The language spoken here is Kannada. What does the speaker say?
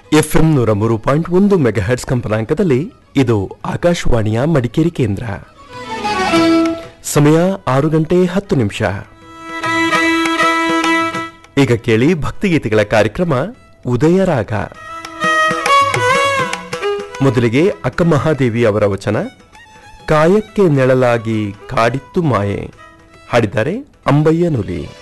ಎಫ್ಎಂ 103.1 ಮೆಗಾಹೆರ್ಟ್ಸ್ ಕಂಪನಾಂಕದಲ್ಲಿ ಇದು ಆಕಾಶವಾಣಿಯ ಮಡಿಕೇರಿ ಕೇಂದ್ರ. ಸಮಯ 6:10. ಈಗ ಕೇಳಿ ಭಕ್ತಿಗೀತೆಗಳ ಕಾರ್ಯಕ್ರಮ ಉದಯರಾಗ. ಮೊದಲಿಗೆ ಅಕ್ಕ ಮಹಾದೇವಿ ಅವರ ವಚನ, ಕಾಯಕ್ಕೆ ನೆಳಲಾಗಿ ಕಾಡಿತ್ತು ಮಾಯೆ. ಹಾಡಿದ್ದಾರೆ ಅಂಬಯ್ಯ ನುಲಿ.